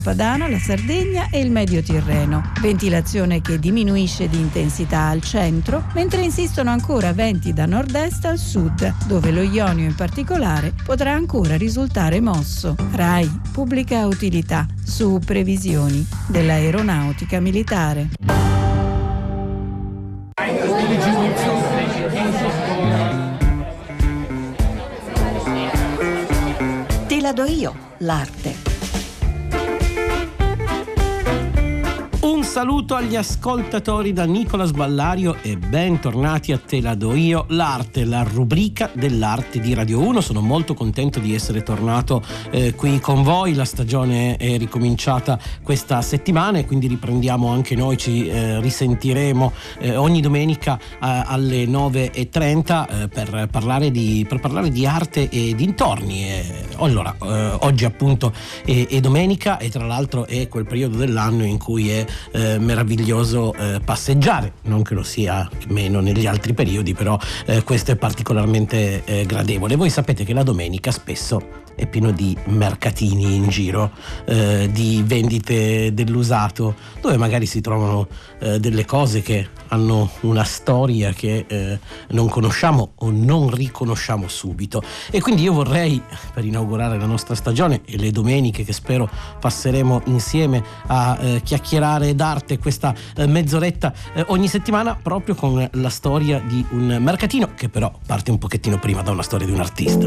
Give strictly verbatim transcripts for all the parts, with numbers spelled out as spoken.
Padana, la Sardegna e il Medio Tirreno. Ventilazione che diminuisce di intensità al centro, mentre insistono ancora venti da nord-est al sud, dove lo Ionio in particolare potrà ancora risultare mosso. RAI, pubblica utilità, su previsioni dell'aeronautica militare. Te la do io, l'arte. Un saluto agli ascoltatori da Nicola Sballario e bentornati a Te la do io, l'arte, la rubrica dell'arte di Radio uno. Sono molto contento di essere tornato eh, qui con voi. La stagione è ricominciata questa settimana e quindi riprendiamo anche noi, ci eh, risentiremo eh, ogni domenica eh, alle nove e trenta eh, per parlare di per parlare di arte e dintorni. Eh, allora, eh, oggi appunto è, è domenica e tra l'altro è quel periodo dell'anno in cui è Eh, meraviglioso eh, passeggiare, non che lo sia meno negli altri periodi, però eh, questo è particolarmente eh, gradevole. Voi sapete che la domenica spesso è pieno di mercatini in giro, eh, di vendite dell'usato, dove magari si trovano eh, delle cose che hanno una storia che eh, non conosciamo o non riconosciamo subito. E quindi io vorrei, per inaugurare la nostra stagione e le domeniche che spero passeremo insieme a eh, chiacchierare d'arte questa eh, mezz'oretta eh, ogni settimana, proprio con la storia di un mercatino che però parte un pochettino prima da una storia di un artista.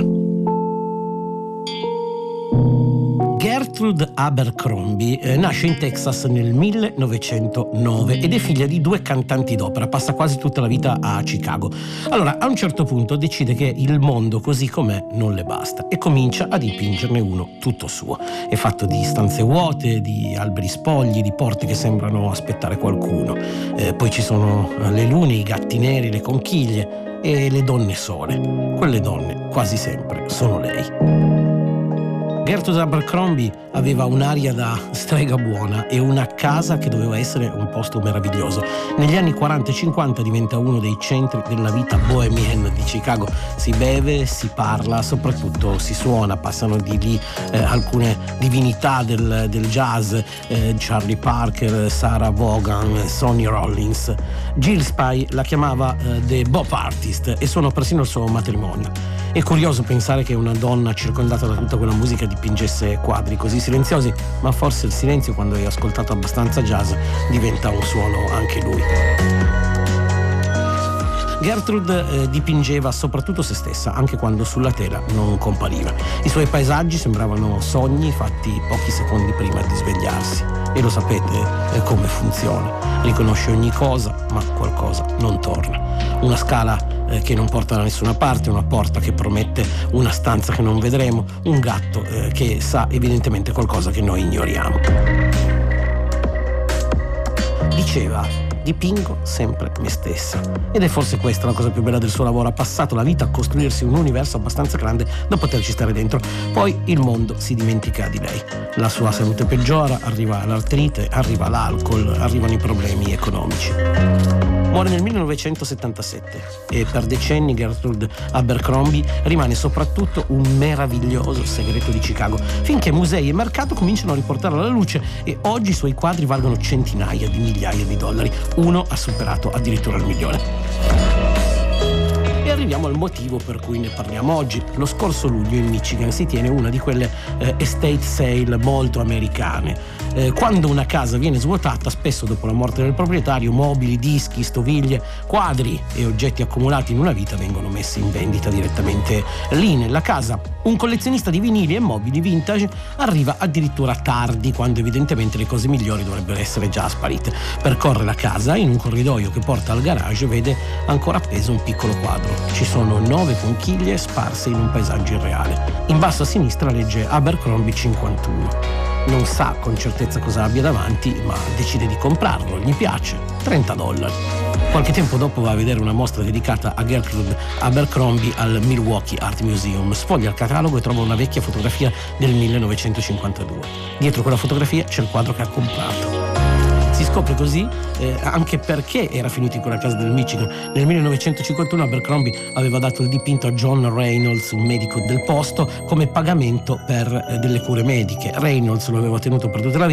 Gertrude Abercrombie eh, nasce in Texas nel millenovecentonove ed è figlia di due cantanti d'opera, passa quasi tutta la vita a Chicago. Allora, a un certo punto decide che il mondo così com'è non le basta e comincia a dipingerne uno tutto suo. È fatto di stanze vuote, di alberi spogli, di porte che sembrano aspettare qualcuno. Eh, poi ci sono le lune, i gatti neri, le conchiglie e le donne sole. Quelle donne quasi sempre sono lei. Gertrude Abercrombie aveva un'aria da strega buona e una casa che doveva essere un posto meraviglioso. Negli anni quaranta e cinquanta diventa uno dei centri della vita bohemienne di Chicago. Si beve, si parla, soprattutto si suona. Passano di lì eh, alcune divinità del, del jazz, eh, Charlie Parker, Sarah Vaughan, Sonny Rollins. Gillespie la chiamava eh, The Bop Artist e suonò persino il suo matrimonio. È curioso pensare che una donna circondata da tutta quella musica dipingesse quadri così silenziosi, ma forse il silenzio, quando hai ascoltato abbastanza jazz, diventa un suono anche lui. Gertrude eh, dipingeva soprattutto se stessa, anche quando sulla tela non compariva. I suoi paesaggi sembravano sogni fatti pochi secondi prima di svegliarsi. E lo sapete eh, come funziona. Riconosce ogni cosa, ma qualcosa non torna. Una scala eh, che non porta da nessuna parte, una porta che promette una stanza che non vedremo, un gatto eh, che sa evidentemente qualcosa che noi ignoriamo. Diceva: dipingo sempre me stessa. Ed è forse questa la cosa più bella del suo lavoro. Ha passato la vita a costruirsi un universo abbastanza grande da poterci stare dentro. Poi il mondo si dimentica di lei. La sua salute peggiora, arriva l'artrite, arriva l'alcol, arrivano i problemi economici. Muore nel millenovecentosettantasette e per decenni Gertrude Abercrombie rimane soprattutto un meraviglioso segreto di Chicago, finché musei e mercato cominciano a riportarla alla luce e oggi i suoi quadri valgono centinaia di migliaia di dollari. Uno ha superato addirittura il milione. E arriviamo al motivo per cui ne parliamo oggi. Lo scorso luglio in Michigan si tiene una di quelle eh, estate sale molto americane. Eh, quando una casa viene svuotata, spesso dopo la morte del proprietario, mobili, dischi, stoviglie, quadri e oggetti accumulati in una vita vengono messi in vendita direttamente lì nella casa. Un collezionista di vinili e mobili vintage arriva addirittura tardi, quando evidentemente le cose migliori dovrebbero essere già sparite. Percorre la casa, in un corridoio che porta al garage vede ancora appeso un piccolo quadro. Ci sono nove conchiglie sparse in un paesaggio irreale. In basso a sinistra legge Abercrombie cinquantuno. Non sa con certezza cosa abbia davanti, ma decide di comprarlo, gli piace, trenta dollari. Qualche tempo dopo va a vedere una mostra dedicata a Gertrude Abercrombie al Milwaukee Art Museum. Sfoglia il catalogo e trova una vecchia fotografia del millenovecentocinquantadue. Dietro quella fotografia c'è il quadro che ha comprato. Si scopre così eh, anche perché era finito in quella casa del Michigan. Nel millenovecentocinquantuno Abercrombie aveva dato il dipinto a John Reynolds, un medico del posto, come pagamento per eh, delle cure mediche. Reynolds lo aveva tenuto per tutta la vita.